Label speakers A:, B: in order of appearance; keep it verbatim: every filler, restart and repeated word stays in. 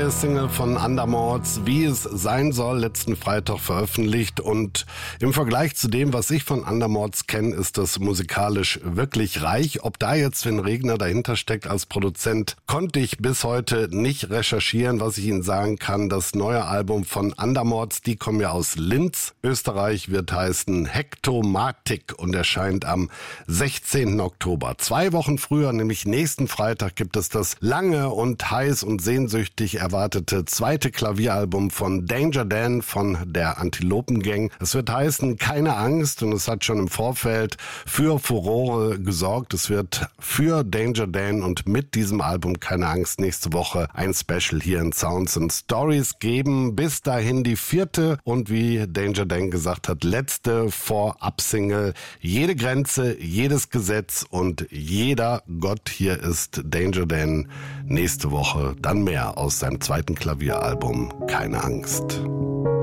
A: neue Single von Undermords, Wie es sein soll, letzten Freitag veröffentlicht. Und im Vergleich zu dem, was ich von Undermords kenne, ist das musikalisch wirklich reich. Ob da jetzt Sven Regner dahinter steckt als Produzent, konnte ich bis heute nicht recherchieren. Was ich Ihnen sagen kann, das neue Album von Undermords, die kommen ja aus Linz, Österreich, wird heißen Hektomatik und erscheint am sechzehnten Oktober. Zwei Wochen früher, nämlich nächsten Freitag, gibt es das lange und heiß und sehnsüchtig erwartete zweite Klavieralbum von Danger Dan von der Antilopen Gang. Es wird heißen Keine Angst und es hat schon im Vorfeld für Furore gesorgt. Es wird für Danger Dan und mit diesem Album Keine Angst nächste Woche ein Special hier in Sounds and Stories geben. Bis dahin die vierte und wie Danger Dan gesagt hat, letzte Vorab-Single. Jede Grenze, jedes Gesetz und jeder Gott. Hier ist Danger Dan. Nächste Woche dann mehr aus seinem zweiten Klavieralbum Keine Angst.